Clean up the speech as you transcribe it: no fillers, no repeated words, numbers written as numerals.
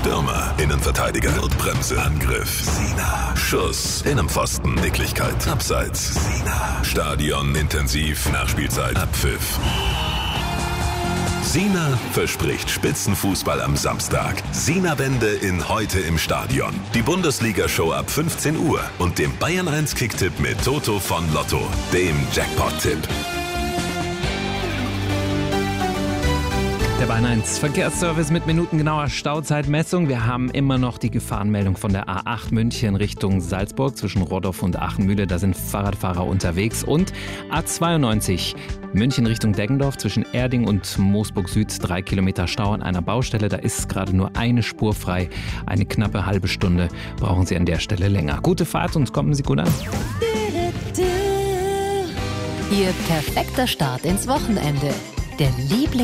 Stürmer, Innenverteidiger, Notbremse, Angriff, Sina, Schuss, Innenpfosten, Nicklichkeit, Abseits, Sina, Stadion, intensiv, Nachspielzeit, Abpfiff. Sina verspricht Spitzenfußball am Samstag. Sina-Wende in Heute im Stadion. Die Bundesliga-Show ab 15 Uhr und dem Bayern 1 Kicktipp mit Toto von Lotto, dem Jackpot-Tipp. Der Bayern 1 Verkehrsservice mit minutengenauer Stauzeitmessung. Wir haben immer noch die Gefahrenmeldung von der A8 München Richtung Salzburg zwischen Rodorf und Achenmühle. Da sind Fahrradfahrer unterwegs. Und A92 München Richtung Deggendorf zwischen Erding und Moosburg Süd. 3 Kilometer Stau an einer Baustelle. Da ist gerade nur eine Spur frei. Eine knappe halbe Stunde brauchen Sie an der Stelle länger. Gute Fahrt und kommen Sie gut an. Ihr perfekter Start ins Wochenende. Der